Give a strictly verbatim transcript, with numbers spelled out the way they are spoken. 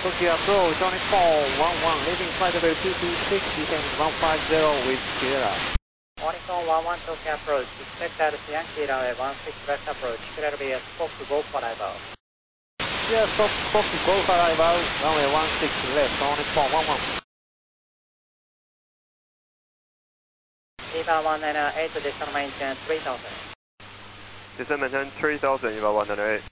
Tokyo approach, Johnny four one one, leaving flight level two two six, descend one five zero with Sierra. Unicorn one one Tokyo approach, expect at Yankee runway one six west approach, clear to be a Spock go for arrival. Yeah, stop, Spock go for arrival, runway one six left, Unicorn one one. Eva one nine eight, descend maintain three thousand. Descend maintain three thousand, Eva one nine eight.